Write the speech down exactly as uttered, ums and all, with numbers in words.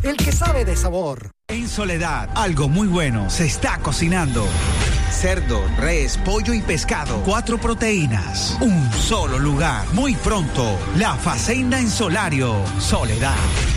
el que sabe de sabor. En Soledad, algo muy bueno se está cocinando. Cerdo, res, pollo y pescado. Cuatro proteínas. Un solo lugar. Muy pronto, La Facenda en Solario. Soledad.